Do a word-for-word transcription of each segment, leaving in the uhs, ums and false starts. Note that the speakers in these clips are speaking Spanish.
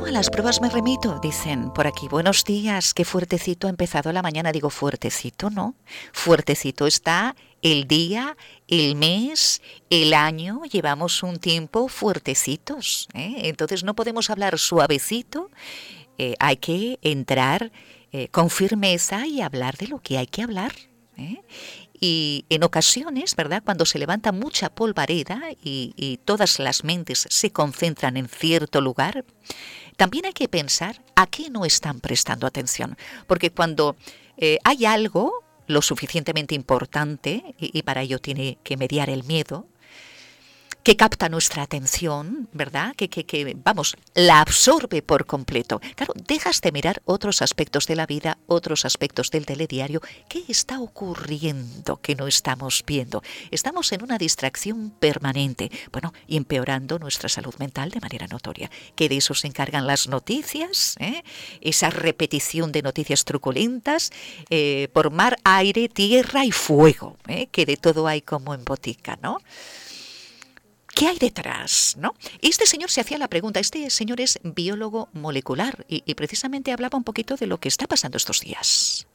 a las pruebas me remito, dicen por aquí. Buenos días, qué fuertecito ha empezado la mañana. Digo, fuertecito, ¿no? Fuertecito está el día, el mes, el año. Llevamos un tiempo fuertecitos, ¿eh? Entonces no podemos hablar suavecito. Eh, hay que entrar eh, con firmeza y hablar de lo que hay que hablar, ¿eh? Y en ocasiones, ¿verdad?, cuando se levanta mucha polvareda y, y todas las mentes se concentran en cierto lugar, también hay que pensar a qué no están prestando atención. Porque cuando eh, hay algo lo suficientemente importante, y, y para ello tiene que mediar el miedo, que capta nuestra atención, ¿verdad? Que, que, que, vamos, la absorbe por completo. Claro, dejas de mirar otros aspectos de la vida, otros aspectos del telediario. ¿Qué está ocurriendo que no estamos viendo? Estamos en una distracción permanente, bueno, y empeorando nuestra salud mental de manera notoria. Que de eso se encargan las noticias, ¿eh? Esa repetición de noticias truculentas, eh, por mar, aire, tierra y fuego, ¿eh? Que de todo hay como en botica, ¿no? ¿Qué hay detrás, no? Este señor se hacía la pregunta, este señor es biólogo molecular y, y precisamente hablaba un poquito de lo que está pasando estos días.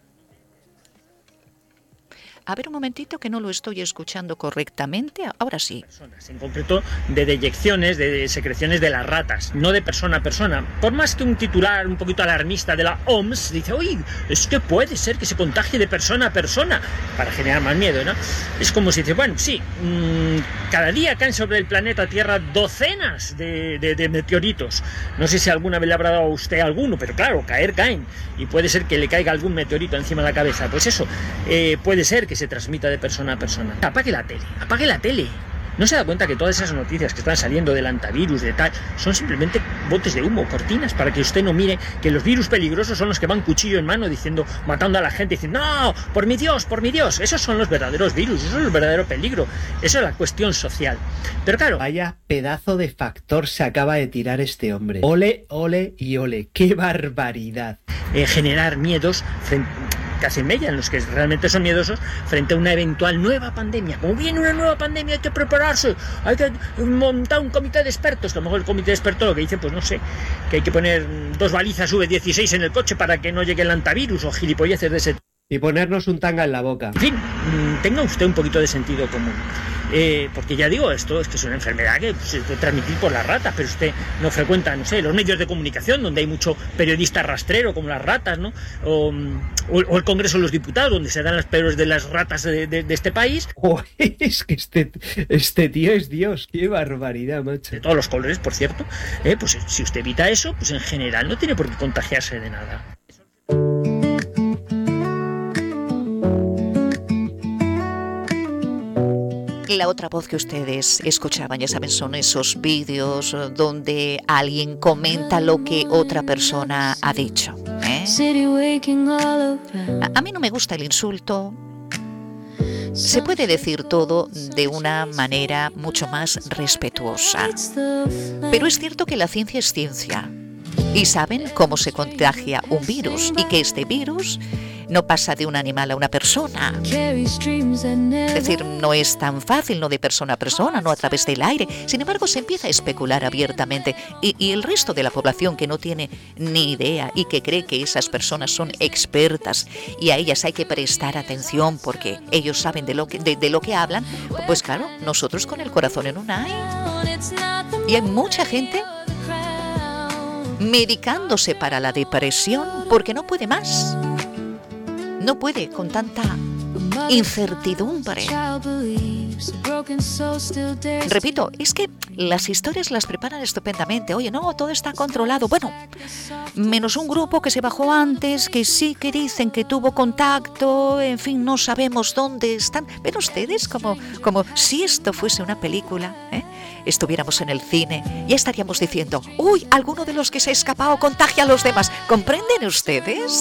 A ver un momentito que no lo estoy escuchando correctamente. Ahora sí. En concreto de deyecciones, de secreciones de las ratas, no de persona a persona. Por más que un titular un poquito alarmista de la O M S dice, uy, es que puede ser que se contagie de persona a persona, para generar más miedo, ¿no? Es como si dice, bueno, sí, mmm, cada día caen sobre el planeta Tierra docenas de, de, de meteoritos. No sé si alguna vez le habrá dado a usted alguno, pero claro, caer caen. Y puede ser que le caiga algún meteorito encima de la cabeza. Pues eso, eh, puede ser que se transmita de persona a persona. Apague la tele, apague la tele. ¿No se da cuenta que todas esas noticias que están saliendo del antivirus, de tal, son simplemente botes de humo, cortinas, para que usted no mire que los virus peligrosos son los que van cuchillo en mano diciendo, matando a la gente, diciendo, no, por mi Dios, por mi Dios? Esos son los verdaderos virus, eso es el verdadero peligro, eso es la cuestión social. Pero claro... Vaya pedazo de factor se acaba de tirar este hombre. Ole, ole y ole, qué barbaridad. Eh, generar miedos frente... que hacen mella, en los que realmente son miedosos frente a una eventual nueva pandemia. Como viene una nueva pandemia, hay que prepararse, hay que montar un comité de expertos. A lo mejor el comité de expertos lo que dice, pues no sé, que hay que poner dos balizas V dieciséis en el coche para que no llegue el antivirus o gilipolleces de ese. Y ponernos un tanga en la boca. En fin, tenga usted un poquito de sentido común. Eh, porque ya digo, esto es que es una enfermedad que se puede transmitir por las ratas, pero usted no frecuenta, no sé, los medios de comunicación, donde hay mucho periodista rastrero, como las ratas, ¿no? O, o, o el Congreso de los Diputados, donde se dan las peores de las ratas de, de, de este país. Oh, es que este, este tío es Dios, qué barbaridad, macho. De todos los colores, por cierto. Eh, pues si usted evita eso, pues en general no tiene por qué contagiarse de nada. La otra voz que ustedes escuchaban, ya saben, son esos vídeos donde alguien comenta lo que otra persona ha dicho, ¿eh? A, a mí no me gusta el insulto. Se puede decir todo de una manera mucho más respetuosa. Pero es cierto que la ciencia es ciencia. Y saben cómo se contagia un virus y que este virus no pasa de un animal a una persona. Es decir, no es tan fácil, no de persona a persona, no a través del aire. Sin embargo, se empieza a especular abiertamente. Y, y el resto de la población que no tiene ni idea y que cree que esas personas son expertas y a ellas hay que prestar atención porque ellos saben de lo que, de, de lo que hablan, pues claro, nosotros con el corazón en una hay. Y hay mucha gente medicándose para la depresión porque no puede más. No puede con tanta incertidumbre. Repito, es que las historias las preparan estupendamente. Oye, no, todo está controlado. Bueno, menos un grupo que se bajó antes, que sí que dicen que tuvo contacto, en fin, no sabemos dónde están. Ven ustedes como, como si esto fuese una película, ¿eh? Estuviéramos en el cine, ya estaríamos diciendo, uy, alguno de los que se ha escapado contagia a los demás. ¿Comprenden ustedes?